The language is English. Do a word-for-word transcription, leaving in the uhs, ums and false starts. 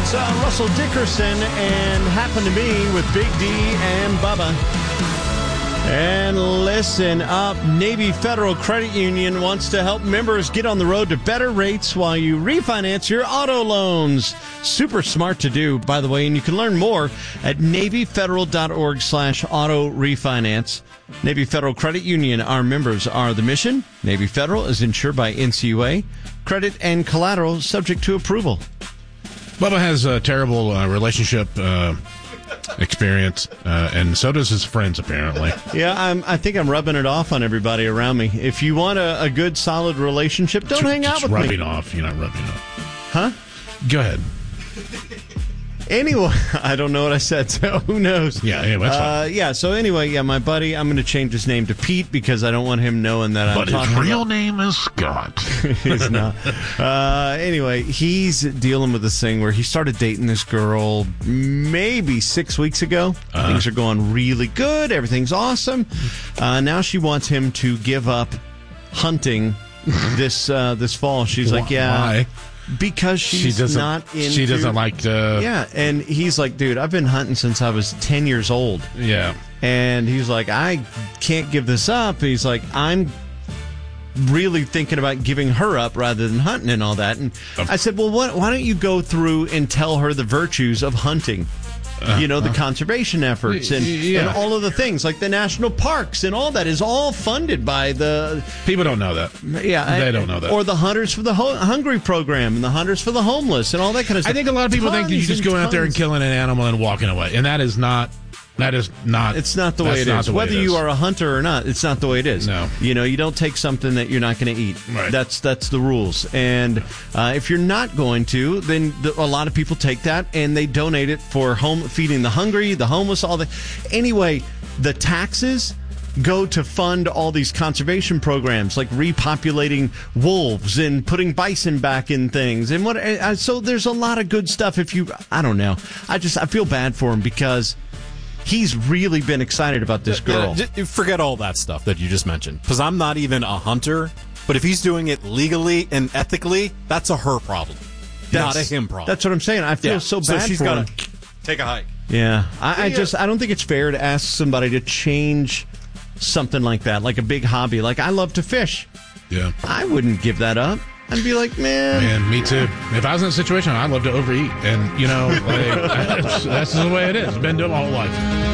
It's uh, Russell Dickerson and Happen to Me with Big D and Bubba. And listen up, Navy Federal Credit Union wants to help members get on the road to better rates while you refinance your auto loans. Super smart to do, by the way, and you can learn more at NavyFederal.org slash auto refinance. Navy Federal Credit Union, our members are the mission. Navy Federal is insured by N C U A. Credit and collateral subject to approval. Bubba has a terrible uh, relationship uh, experience, uh, and so does his friends, apparently. Yeah, I'm, I think I'm rubbing it off on everybody around me. If you want a, a good, solid relationship, don't Just, hang out just with rubbing me. rubbing off. You're not rubbing off. Huh? Go ahead. Anyway, I don't know what I said, so who knows? Yeah, yeah, that's fine. Uh, yeah, so anyway, yeah, my buddy, I'm going to change his name to Pete because I don't want him knowing that but I'm talking his real about... name is Scott. He's not. Uh, anyway, he's dealing with this thing where he started dating this girl maybe six weeks ago. Uh-huh. Things are going really good. Everything's awesome. Uh, now she wants him to give up hunting this uh, this fall. She's like, yeah. Why? Because she's she doesn't, not into... She doesn't like to... Yeah, and he's like, dude, I've been hunting since I was ten years old. Yeah. And he's like, I can't give this up. He's like, I'm really thinking about giving her up rather than hunting and all that. And I said, well, what, why don't you go through and tell her the virtues of hunting? Uh, you know, the uh, conservation efforts and, yeah. and all of the things like the national parks and all that is all funded by the... People don't know that. Yeah. They I, don't know that. Or the Hunters for the Ho- Hungry program and the Hunters for the Homeless and all that kind of stuff. I think a lot of people tons think that you just going out there and killing an animal and walking away. And that is not... That is not... It's not the way it is. Whether you are a hunter or not, it's not the way it is. No. You know, you don't take something that you're not going to eat. Right. That's that's the rules. And uh, if you're not going to, then the, a lot of people take that and they donate it for home feeding the hungry, the homeless, all the... Anyway, the taxes go to fund all these conservation programs like repopulating wolves and putting bison back in things. And what? Uh, so there's a lot of good stuff if you... I don't know. I just... I feel bad for him because... He's really been excited about this girl. Yeah, forget all that stuff that you just mentioned, because I'm not even a hunter. But if he's doing it legally and ethically, that's a her problem, that's, not a him problem. That's what I'm saying. I feel yeah. so bad so she's for gotta him. Take a hike. Yeah, I, I just I don't think it's fair to ask somebody to change something like that, like a big hobby. Like I love to fish. Yeah, I wouldn't give that up. I'd be like, man. Man, me too. If I was in a situation, I'd love to overeat. And, you know, like, that's, that's the way it is. Been doing it my whole life.